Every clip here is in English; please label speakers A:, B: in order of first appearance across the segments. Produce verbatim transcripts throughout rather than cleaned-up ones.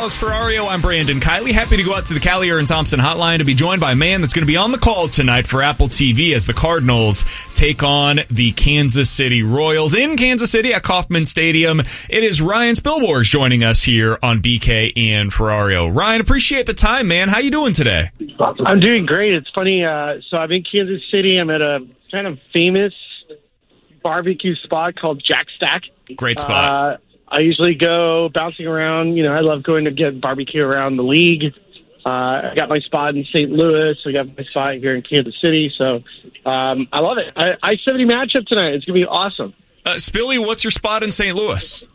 A: Alex Ferrario. I'm Brandon Kiley. Happy to go out to the Callier and Thompson hotline to be joined by a man that's going to be on the call tonight for Apple T V as the Cardinals take on the Kansas City Royals in Kansas City at Kauffman Stadium. It is Ryan Spilborghs joining us here on B K and Ferrario. Ryan, appreciate the time, man. How you doing today?
B: I'm doing great. It's funny. Uh, so I'm in Kansas City. I'm at a kind of famous barbecue spot called Jack Stack.
A: Great spot.
B: Uh, I usually go bouncing around. You know, I love going to get barbecue around the league. Uh, I got my spot in Saint Louis. I got my spot here in Kansas City. So um, I love it. I seventy matchup tonight. It's going to be awesome.
A: Uh, Spilly, what's your spot in Saint Louis?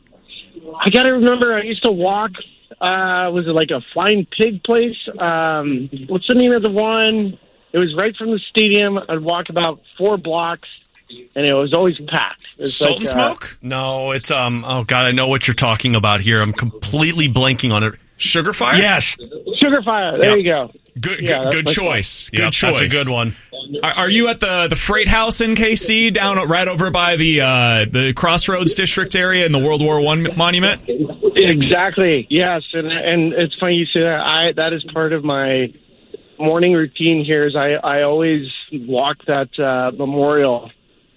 B: I got to remember, I used to walk. Uh, was it like a Flying Pig place? Um, what's the name of the one? It was right from the stadium. I'd walk about four blocks. And it was always packed. It was
A: Salt
B: like,
A: and Smoke?
C: Uh, no, it's, um. oh, God, I know what you're talking about here. I'm completely blanking on it.
A: Sugar Fire?
C: Yes.
B: Sugar Fire. There
C: yep.
B: you go.
A: Good
B: yeah,
A: good, good choice. Good
C: yep,
A: choice.
C: That's a good one.
A: Are, are you at the, the Freight House in K C down right over by the uh, the Crossroads District area in the World War One monument?
B: Exactly. Yes. And and it's funny you say that. I that is part of my morning routine here is I, I always walk that uh, memorial.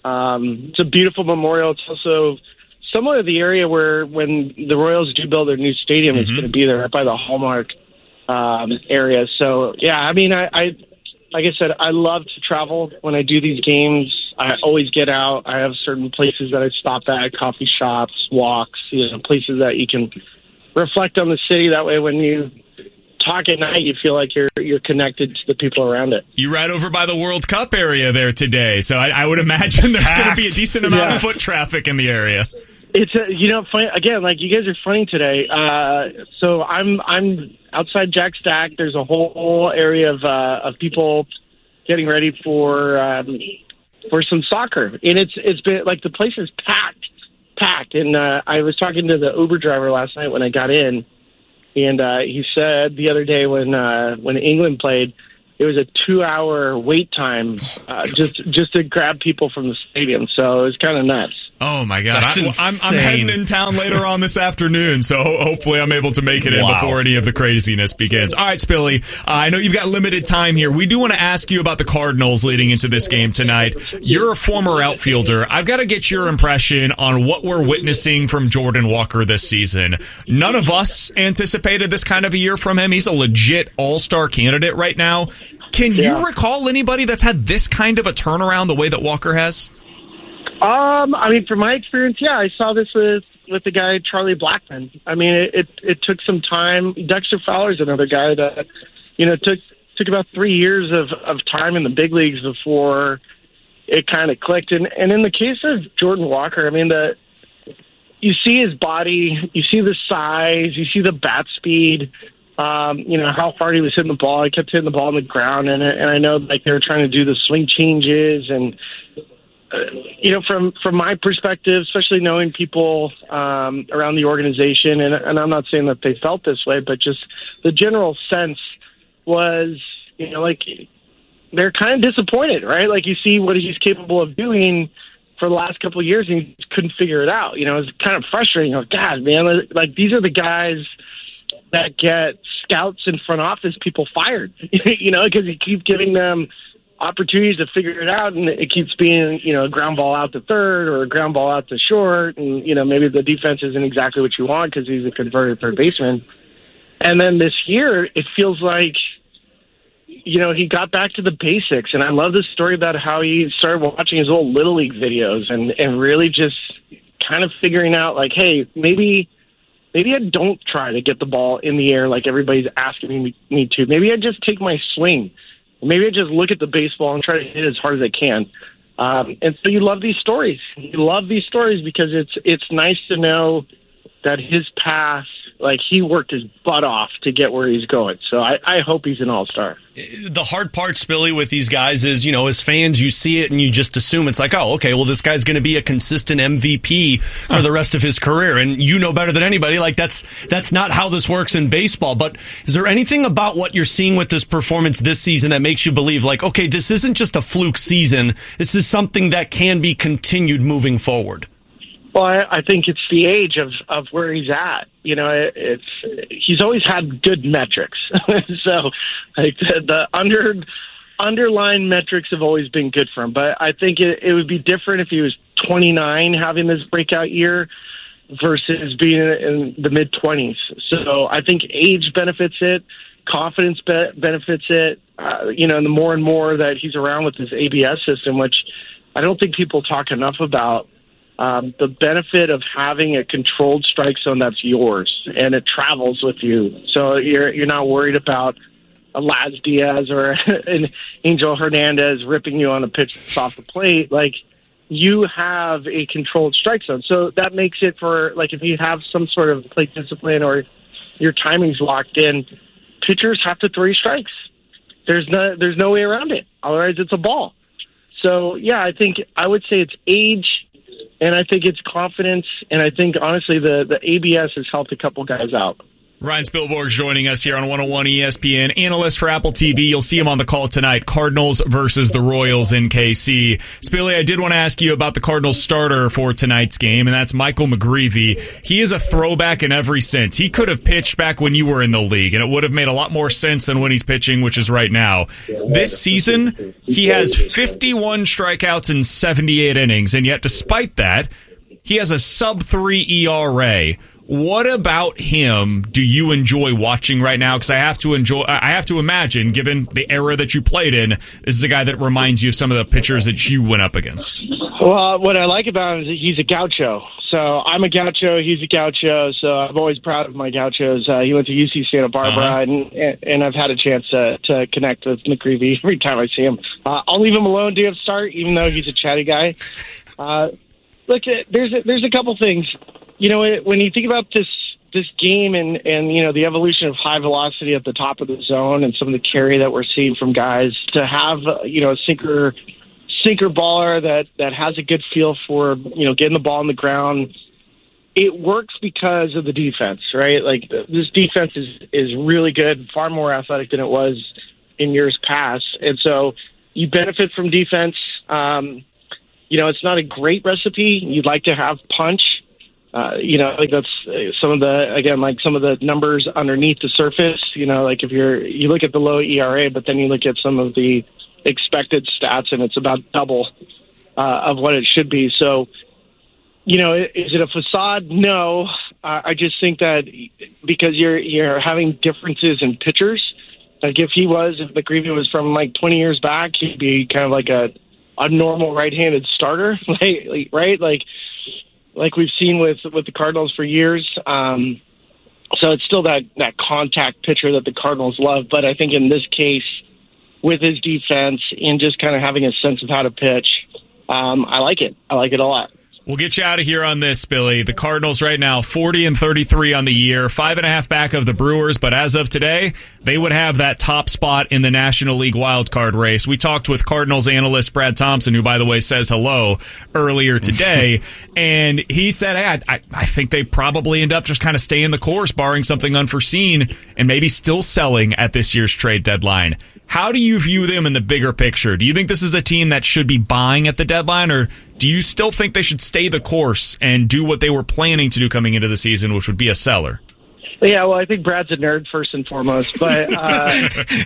B: Um, it's a beautiful memorial. It's also somewhat of the area where when the Royals do build their new stadium, mm-hmm. it's going to be there right by the Hallmark um, area. So, yeah, I mean, I, I like I said, I love to travel when I do these games. I always get out. I have certain places that I stop at, coffee shops, walks, you know, places that you can reflect on the city. That way when you talk at night, you feel like you're you're connected to the people around it.
A: You ride over by the World Cup area there today, so I, I would imagine there's going to be a decent amount yeah. of foot traffic in the area.
B: It's a, you know, funny, again, like you guys are funny today. Uh, so I'm I'm outside Jack Stack. There's a whole area of uh, of people getting ready for um, for some soccer, and it's it's been like the place is packed, packed. And uh, I was talking to the Uber driver last night when I got in. And uh, he said the other day when uh, when England played, it was a two-hour wait time uh, just just to grab people from the stadium. So it was kind of nuts.
A: Oh, my God.
C: That's
A: I, I'm, I'm heading in town later on this afternoon, so hopefully I'm able to make it in
C: wow.
A: before any of the craziness begins. All right, Spilly, uh, I know you've got limited time here. We do want to ask you about the Cardinals leading into this game tonight. You're a former outfielder. I've got to get your impression on what we're witnessing from Jordan Walker this season. None of us anticipated this kind of a year from him. He's a legit all-star candidate right now. Can yeah. you recall anybody that's had this kind of a turnaround the way that Walker has?
B: Um, I mean, from my experience, yeah, I saw this with, with the guy Charlie Blackmon. I mean, it, it it took some time. Dexter Fowler's another guy that, you know, took took about three years of, of time in the big leagues before it kind of clicked. And and in the case of Jordan Walker, I mean, the you see his body, you see the size, you see the bat speed. Um, you know, how hard he was hitting the ball. I kept hitting the ball on the ground, and and I know like they were trying to do the swing changes and. Uh, you know, from, from my perspective, especially knowing people um, around the organization, and, and I'm not saying that they felt this way, but just the general sense was, you know, like they're kind of disappointed, right? Like you see what he's capable of doing for the last couple of years, and he couldn't figure it out. You know, it's kind of frustrating. Oh, God, man, like these are the guys that get scouts and front office people fired, you know, because you keep giving them opportunities to figure it out, and it keeps being, you know, a ground ball out to third or a ground ball out to short, and, you know, maybe the defense isn't exactly what you want because he's a converted third baseman. And then this year, it feels like, you know, he got back to the basics, and I love this story about how he started watching his old Little League videos and, and really just kind of figuring out, like, hey, maybe maybe I don't try to get the ball in the air like everybody's asking me, me to. Maybe I just take my swing. Maybe I just look at the baseball and try to hit as hard as I can. Um, and so you love these stories. You love these stories because it's it's nice to know that his path, like he worked his butt off to get where he's going. So I, I hope he's an all-star.
C: The hard part, Spilly, with these guys is, you know, as fans, you see it and you just assume it's like, oh, okay, well, this guy's going to be a consistent M V P for the rest of his career. And you know better than anybody, like that's that's not how this works in baseball. But is there anything about what you're seeing with this performance this season that makes you believe, like, okay, this isn't just a fluke season. This is something that can be continued moving forward?
B: Well, I, I think it's the age of, of where he's at. You know, it, it's he's always had good metrics. so, like the, the under underlying metrics have always been good for him. But I think it, it would be different if he was twenty-nine having this breakout year versus being in the mid twenties. So I think age benefits it, confidence be- benefits it. Uh, you know, and the more and more that he's around with this A B S system, which I don't think people talk enough about. Um, the benefit of having a controlled strike zone that's yours and it travels with you, so you're you're not worried about a Laz Diaz or an Angel Hernandez ripping you on a pitch off the plate. Like, you have a controlled strike zone, so that makes it for, like, if you have some sort of plate discipline or your timing's locked in, pitchers have to throw you strikes. There's no there's no way around it. Otherwise, it's a ball. So yeah, I think I would say it's age. And I think it's confidence, and I think, honestly, the, the A B S has helped a couple guys out.
A: Ryan Spilborgh's joining us here on one oh one E S P N, analyst for Apple T V. You'll see him on the call tonight, Cardinals versus the Royals in K C. Spilly, I did want to ask you about the Cardinals starter for tonight's game, and that's Michael McGreevy. He is a throwback in every sense. He could have pitched back when you were in the league, and it would have made a lot more sense than when he's pitching, which is right now. This season, he has fifty-one strikeouts in seventy-eight innings, and yet despite that, he has a sub three E R A. What about him do you enjoy watching right now? Because I have to enjoy. I have to imagine, given the era that you played in, this is a guy that reminds you of some of the pitchers that you went up against.
B: Well, what I like about him is that he's a gaucho. So I'm a gaucho. He's a gaucho. So I'm always proud of my gauchos. Uh, he went to U C Santa Barbara, uh-huh. and and I've had a chance to, to connect with McGreevy every time I see him. Uh, I'll leave him alone to start, even though he's a chatty guy. Uh, look, there's a, there's a couple things. You know, when you think about this this game and, and, you know, the evolution of high velocity at the top of the zone and some of the carry that we're seeing from guys, to have, uh, you know, a sinker sinker baller that, that has a good feel for, you know, getting the ball on the ground, it works because of the defense, right? Like, this defense is, is really good, far more athletic than it was in years past. And so you benefit from defense. Um, you know, it's not a great recipe. You'd like to have punch. Uh, you know, I think that's some of the, again, like some of the numbers underneath the surface. You know, like if you're, you look at the low E R A, but then you look at some of the expected stats and it's about double uh, of what it should be. So, you know, is it a facade? No. Uh, I just think that because you're, you're having differences in pitchers, like if he was, if McGreevy was from like twenty years back, he'd be kind of like a, a normal right-handed starter, like, right? Like, like we've seen with, with the Cardinals for years. Um, so it's still that, that contact pitcher that the Cardinals love. But I think in this case, with his defense and just kind of having a sense of how to pitch, um, I like it. I like it a lot.
A: We'll get you out of here on this, Billy. The Cardinals right now, forty and thirty-three on the year, five and a half back of the Brewers, but as of today, they would have that top spot in the National League wildcard race. We talked with Cardinals analyst Brad Thompson, who, by the way, says hello earlier today, and he said, hey, I, I think they probably end up just kind of staying the course, barring something unforeseen, and maybe still selling at this year's trade deadline. How do you view them in the bigger picture? Do you think this is a team that should be buying at the deadline, or do you still think they should stay the course and do what they were planning to do coming into the season, which would be a seller?
B: Yeah, well, I think Brad's a nerd first and foremost, but uh,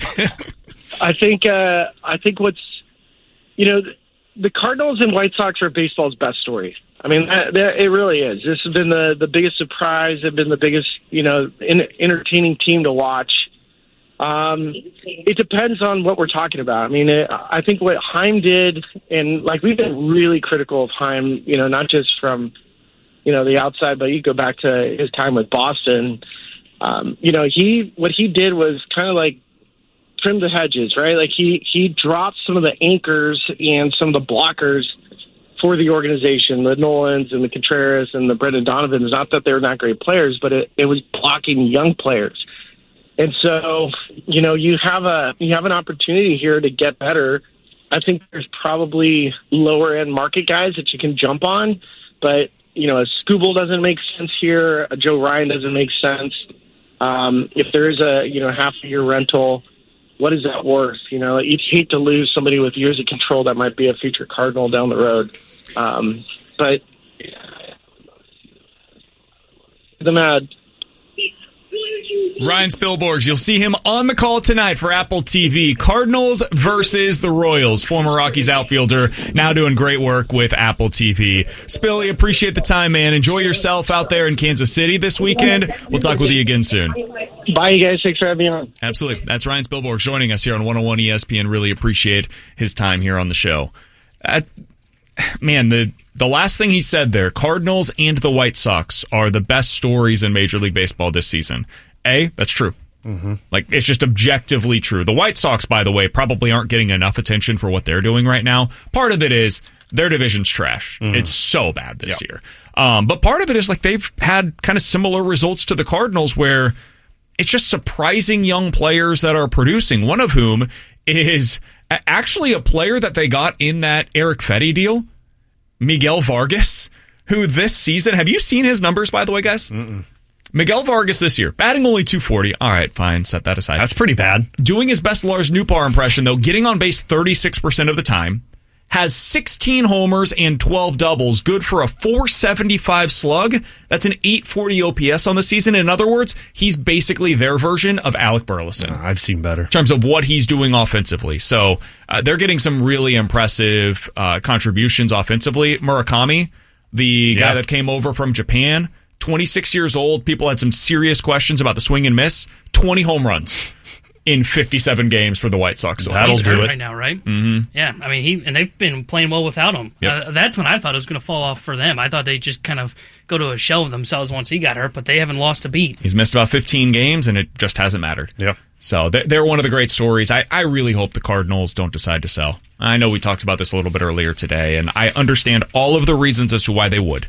B: I think uh, I think what's, you know, the Cardinals and White Sox are baseball's best story. I mean, that, that, it really is. This has been the, the biggest surprise. They've been the biggest, you know, in, entertaining team to watch. Um, it depends on what we're talking about. I mean, it, I think what Heim did, and like we've been really critical of Heim, you know, not just from, you know, the outside, but you go back to his time with Boston. Um, you know, he what he did was kind of like trim the hedges, right? Like he he dropped some of the anchors and some of the blockers for the organization, the Nolans and the Contreras and the Brendan Donovans. Not that they're not great players, but it, it was blocking young players. And so, you know, you have a you have an opportunity here to get better. I think there's probably lower end market guys that you can jump on, but you know, a Skubal doesn't make sense here. A Joe Ryan doesn't make sense. Um, if there is a you know half a year rental, what is that worth? You know, you'd hate to lose somebody with years of control that might be a future Cardinal down the road. Um, but The Mad.
A: Ryan Spilborghs, you'll see him on the call tonight for Apple T V. Cardinals versus the Royals. Former Rockies outfielder, now doing great work with Apple T V. Spilly, appreciate the time, man. Enjoy yourself out there in Kansas City this weekend. We'll talk with you again soon.
B: Bye, you guys. Thanks for having me on.
A: Absolutely. That's Ryan Spilborghs joining us here on one oh one E S P N. Really appreciate his time here on the show. Uh, man, the... The last thing he said there, Cardinals and the White Sox are the best stories in Major League Baseball this season. A, that's true. Mm-hmm. Like, it's just objectively true. The White Sox, by the way, probably aren't getting enough attention for what they're doing right now. Part of it is their division's trash. Mm-hmm. It's so bad this yep. year. Um, but part of it is, like, they've had kind of similar results to the Cardinals where it's just surprising young players that are producing, one of whom is actually a player that they got in that Eric Fetty deal. Miguel Vargas, who this season, have you seen his numbers, by the way, guys? Mm-mm. Miguel Vargas this year, batting only two forty. All right, fine, set that aside.
C: That's pretty bad.
A: Doing his best Lars Nootbaar impression, though, getting on base thirty-six percent of the time, has sixteen homers and twelve doubles, good for a four seventy-five slug. That's an eight forty O P S on the season. In other words, he's basically their version of Alec Burleson.
C: Uh, I've seen better.
A: In terms of what he's doing offensively. So uh, they're getting some really impressive uh, contributions offensively. Murakami, the yeah. guy that came over from Japan, twenty-six years old. People had some serious questions about the swing and miss. twenty home runs in fifty-seven games for the White Sox. So
D: That'll
A: he's
D: do
A: hurt
D: it right now, right?
A: Mm-hmm.
D: Yeah, I mean, he and they've been playing well without him.
A: Yep.
D: Uh, that's when I thought it was going to fall off for them. I thought they'd just kind of go to a shell of themselves once he got hurt, but they haven't lost a beat.
A: He's missed about fifteen games, and it just hasn't mattered.
C: Yep.
A: So they're one of the great stories. I, I really hope the Cardinals don't decide to sell. I know we talked about this a little bit earlier today, and I understand all of the reasons as to why they would.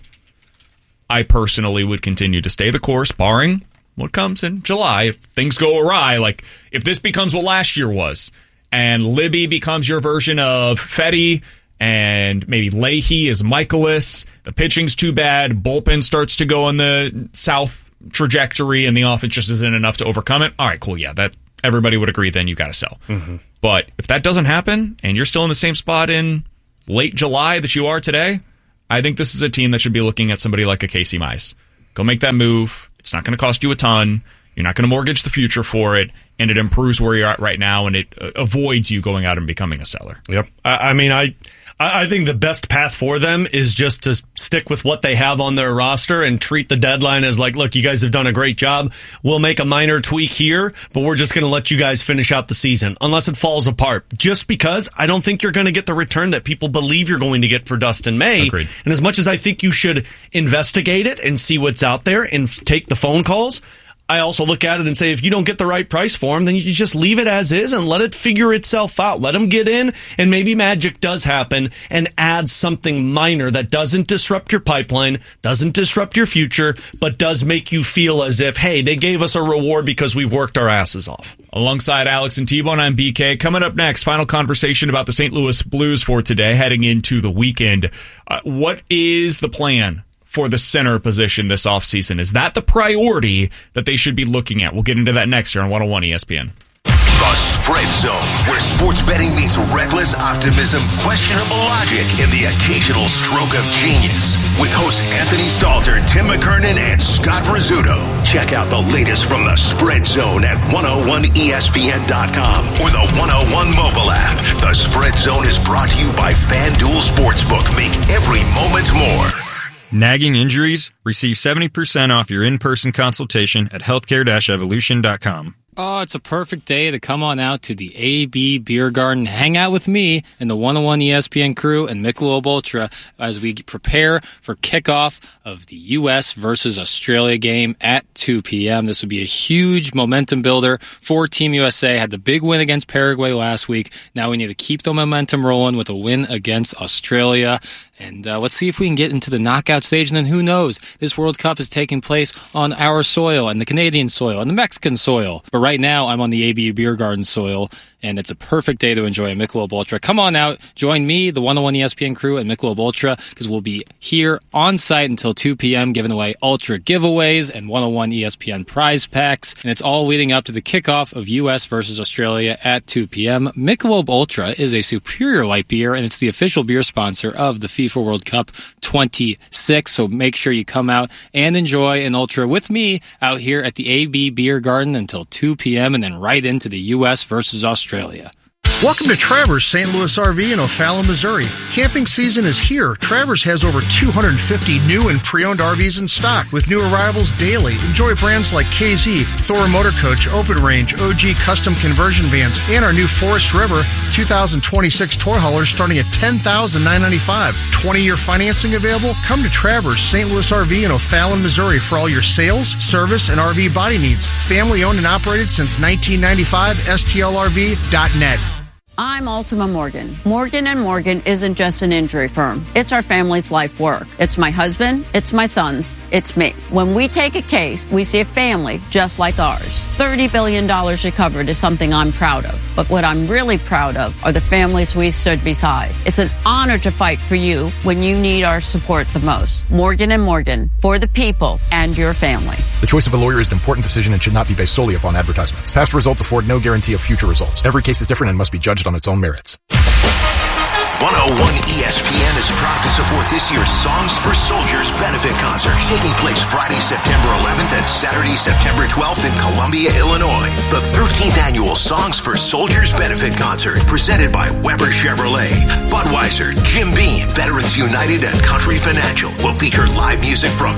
A: I personally would continue to stay the course, barring what comes in July. If things go awry, like if this becomes what last year was, and Libby becomes your version of Fetty, and maybe Leahy is Michaelis, the pitching's too bad, bullpen starts to go in the south trajectory, and the offense just isn't enough to overcome it. All right, cool, yeah, that everybody would agree then you got to sell. Mm-hmm. But if that doesn't happen, and you're still in the same spot in late July that you are today, I think this is a team that should be looking at somebody like a Casey Mize. Go make that move. It's not going to cost you a ton. You're not going to mortgage the future for it, and it improves where you're at right now, and it uh, avoids you going out and becoming a seller.
C: Yep. I, I mean, I I think the best path for them is just to stick with what they have on their roster and treat the deadline as like, look, you guys have done a great job. We'll make a minor tweak here, but we're just going to let you guys finish out the season unless it falls apart. Just because I don't think you're going to get the return that people believe you're going to get for Dustin May.
A: Agreed.
C: And as much as I think you should investigate it and see what's out there and f- take the phone calls, I also look at it and say, if you don't get the right price for him, then you just leave it as is and let it figure itself out. Let him get in, and maybe magic does happen, and add something minor that doesn't disrupt your pipeline, doesn't disrupt your future, but does make you feel as if, hey, they gave us a reward because we've worked our asses off.
A: Alongside Alex and T-Bone, I'm B K. Coming up next, final conversation about the Saint Louis Blues for today, heading into the weekend. Uh, what is the plan for the center position this offseason? Is that the priority that they should be looking at? We'll get into that next year on one oh one E S P N.
E: The Spread Zone, where sports betting meets reckless optimism, questionable logic, and the occasional stroke of genius. With hosts Anthony Stalter, Tim McKernan, and Scott Rizzuto. Check out the latest from the Spread Zone at one oh one E S P N dot com or the one oh one mobile app. The Spread Zone is brought to you by FanDuel Sportsbook. Make every moment more.
F: Nagging injuries? Receive seventy percent off your in-person consultation at healthcare dash evolution dot com.
G: Oh, it's a perfect day to come on out to the A B Beer Garden, hang out with me and the one oh one E S P N crew and Michelob Ultra as we prepare for kickoff of the U S versus Australia game at two p.m. This would be a huge momentum builder for Team U S A. Had the big win against Paraguay last week. Now we need to keep the momentum rolling with a win against Australia. And uh, let's see if we can get into the knockout stage. And then who knows? This World Cup is taking place on our soil and the Canadian soil and the Mexican soil. But right now, I'm on the A B Beer Garden soil, and it's a perfect day to enjoy a Michelob Ultra. Come on out, join me, the one oh one E S P N crew, and Michelob Ultra, because we'll be here on site until two p.m. giving away Ultra giveaways and one oh one E S P N prize packs, and it's all leading up to the kickoff of U S versus Australia at two p.m. Michelob Ultra is a superior light beer, and it's the official beer sponsor of the FIFA World Cup twenty-six, so make sure you come out and enjoy an Ultra with me out here at the A B Beer Garden until two p.m. and then right into the U S versus Australia.
H: Welcome to Travers Saint Louis R V in O'Fallon, Missouri. Camping season is here. Travers has over two hundred fifty new and pre-owned R Vs in stock with new arrivals daily. Enjoy brands like K Z, Thor Motor Coach, Open Range, O G Custom Conversion Vans, and our new Forest River two thousand twenty-six toy haulers starting at ten thousand nine hundred ninety-five dollars. twenty-year financing available? Come to Travers Saint Louis R V in O'Fallon, Missouri for all your sales, service, and R V body needs. Family owned and operated since nineteen ninety-five. S T L R V dot net.
I: I'm Ultima Morgan. Morgan and Morgan isn't just an injury firm. It's our family's life work. It's my husband, it's my sons, it's me. When we take a case, we see a family just like ours. thirty billion dollars recovered is something I'm proud of. But what I'm really proud of are the families we stood beside. It's an honor to fight for you when you need our support the most. Morgan and Morgan, for the people and your family.
J: The choice of a lawyer is an important decision and should not be based solely upon advertisements. Past results afford no guarantee of future results. Every case is different and must be judged on its own merits.
E: one oh one E S P N is proud to support this year's Songs for Soldiers benefit concert, taking place Friday, September eleventh and Saturday, September twelfth in Columbia, Illinois. The thirteenth annual Songs for Soldiers benefit concert, presented by Weber Chevrolet, Budweiser, Jim Beam, Veterans United, and Country Financial, will feature live music from